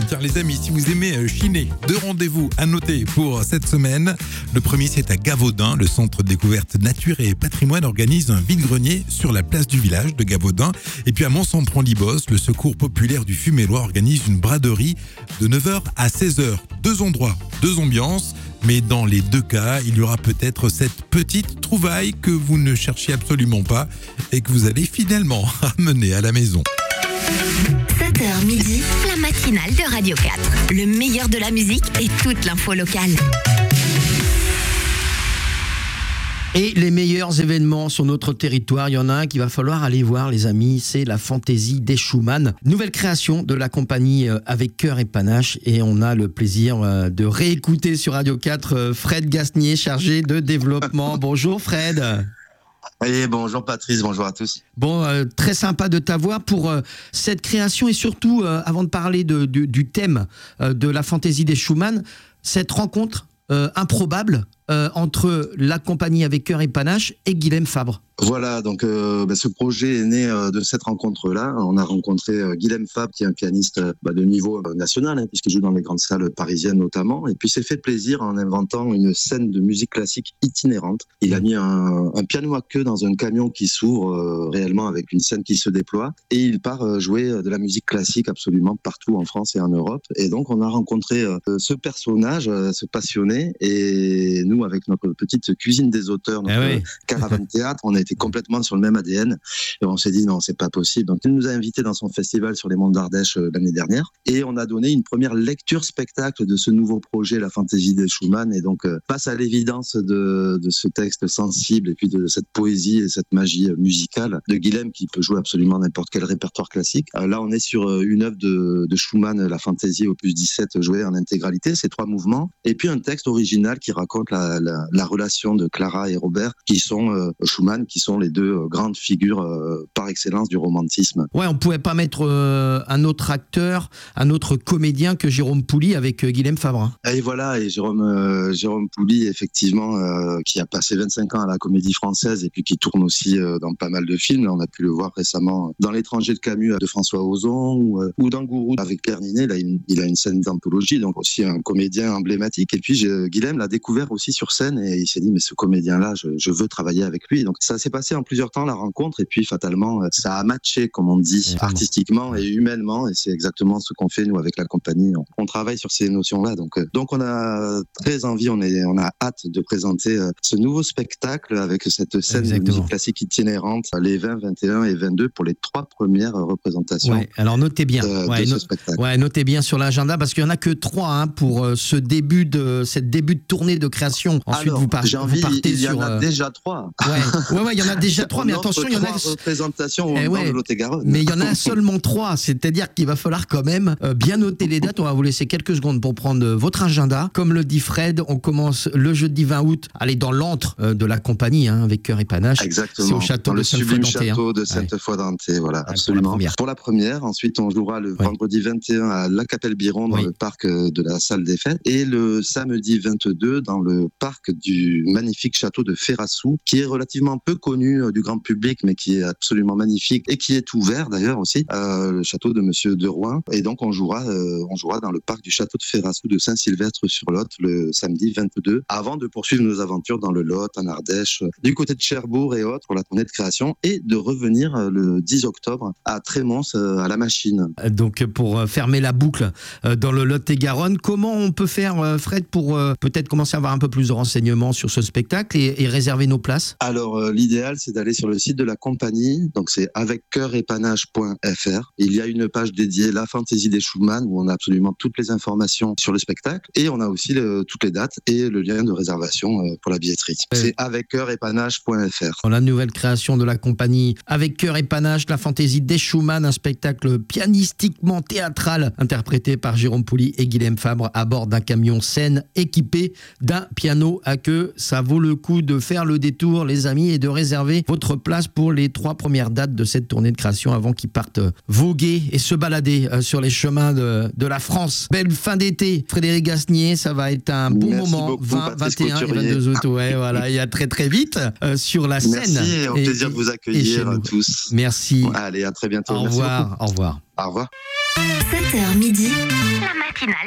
Tiens les amis, si vous aimez chiner, 2 rendez-vous à noter pour cette semaine. Le premier, c'est à Gavaudan. Le centre de découverte nature et patrimoine organise un vide-grenier sur la place du village de Gavaudan. Et puis à Mont-Sampron-Libos, le secours populaire du Fumélois organise une braderie de 9h à 16h. 2 endroits, 2 ambiances. Mais dans les 2 cas, il y aura peut-être cette petite trouvaille que vous ne cherchiez absolument pas et que vous allez finalement ramener à la maison. 7h midi, la matinale de Radio 4. Le meilleur de la musique et toute l'info locale. Et les meilleurs événements sur notre territoire, il y en a un qu'il va falloir aller voir, les amis, c'est la Fantaisie des Schumann. Nouvelle création de la compagnie avec cœur et panache. Et on a le plaisir de réécouter sur Radio 4 Fred Gasnier, chargé de développement. Bonjour Fred. Et bonjour Patrice, bonjour à tous. Bon, très sympa de t'avoir pour cette création et surtout, avant de parler du thème de la Fantaisie des Schumann, cette rencontre improbable entre la compagnie avec cœur et panache et Guilhem Fabre. Voilà, donc ce projet est né de cette rencontre-là. On a rencontré Guilhem Fabre, qui est un pianiste de niveau national, puisqu'il joue dans les grandes salles parisiennes notamment. Et puis il s'est fait plaisir en inventant une scène de musique classique itinérante. Il a mis un piano à queue dans un camion qui s'ouvre réellement avec une scène qui se déploie. Et il part jouer de la musique classique absolument partout en France et en Europe. Et donc on a rencontré ce personnage, ce passionné. Et nous, avec notre petite cuisine des auteurs, notre caravane théâtre, on a été complètement sur le même ADN et on s'est dit non, c'est pas possible. Donc il nous a invités dans son festival sur les monts d'Ardèche l'année dernière et on a donné une première lecture spectacle de ce nouveau projet, la Fantaisie des Schumann. Et donc face à l'évidence de ce texte sensible et puis de cette poésie et cette magie musicale de Guilhem qui peut jouer absolument n'importe quel répertoire classique, là on est sur une œuvre de Schumann, la Fantaisie opus 17 jouée en intégralité, ces 3 mouvements, et puis un texte original qui raconte la relation de Clara et Robert qui sont Schumann, qui sont les 2 grandes figures par excellence du romantisme. Ouais, on pouvait pas mettre un autre acteur, un autre comédien que Jérôme Pouli avec Guilhem Fabre. Et voilà, et Jérôme Pouli, effectivement, qui a passé 25 ans à la Comédie Française et puis qui tourne aussi dans pas mal de films. On a pu le voir récemment dans L'étranger de Camus de François Ozon ou dans Gourou avec Pierre Ninet. Là, il a une scène d'anthologie, donc aussi un comédien emblématique. Et puis Guilhem l'a découvert aussi sur scène et il s'est dit mais ce comédien-là, je veux travailler avec lui. Donc ça s'est passé en plusieurs temps la rencontre et puis fatalement ça a matché comme on dit artistiquement et humainement et c'est exactement ce qu'on fait nous avec la compagnie. On travaille sur ces notions-là donc on a très envie, on a hâte de présenter ce nouveau spectacle avec cette scène de musique classique itinérante les 20, 21 et 22 pour les 3 premières représentations. Ouais, alors notez bien. De ce spectacle. Ouais, notez bien sur l'agenda parce qu'il y en a que 3 pour cette début de tournée de création. Ensuite alors, vous partez il y sur en a déjà 3. Ouais, il y en a déjà 3, mais attention, il y en a représentations dans le Lot-et-Garonne. Mais il y en a seulement 3, c'est-à-dire qu'il va falloir quand même bien noter les dates. On va vous laisser quelques secondes pour prendre votre agenda. Comme le dit Fred, on commence le jeudi 20 août, aller dans l'antre de la compagnie avec cœur et panache. Exactement. C'est au château dans de le sublime Sainte-Foy-d'Anté. château de Sainte-Foy-d'Anté, voilà, absolument. Pour la première, ensuite on jouera le vendredi 21 à la Capelle-Biron dans le parc de la salle des fêtes et le samedi 22 dans le parc du magnifique château de Ferrassou, qui est relativement peu connu du grand public, mais qui est absolument magnifique et qui est ouvert d'ailleurs aussi, le château de Monsieur de Rouen. Et donc on jouera dans le parc du château de Ferrassou de Saint-Sylvestre-sur-Lot le samedi 22, avant de poursuivre nos aventures dans le Lot, en Ardèche, du côté de Cherbourg et autres pour la tournée de création, et de revenir le 10 octobre à Trémons à la Machine. Donc pour fermer la boucle dans le Lot-et-Garonne, comment on peut faire, Fred, pour peut-être commencer à avoir un peu plus de renseignements sur ce spectacle et réserver nos places? Alors l'idéal c'est d'aller sur le site de la compagnie, donc c'est aveccoeuretetpanache.fr. Il y a une page dédiée La Fantaisie des Schumann où on a absolument toutes les informations sur le spectacle et on a aussi toutes les dates et le lien de réservation pour la billetterie. C'est aveccoeuretetpanache.fr. La nouvelle création de la compagnie Avec cœur et panache, La Fantaisie des Schumann, un spectacle pianistiquement théâtral interprété par Jérôme Pouli et Guilhem Fabre à bord d'un camion scène équipé d'un piano à queue. Ça vaut le coup de faire le détour, les amis, et de réserver votre place pour les 3 premières dates de cette tournée de création avant qu'ils partent voguer et se balader sur les chemins de la France. Belle fin d'été, Frédéric Gasnier, ça va être un bon moment. Beaucoup, 20, 21 Couturier. et 22 août, ouais, voilà, il y a très très vite sur la scène. Merci, et au plaisir de vous accueillir tous. Merci. Allez, à très bientôt. Au Merci revoir. beaucoup. Au revoir. Au revoir. 7h midi, la matinale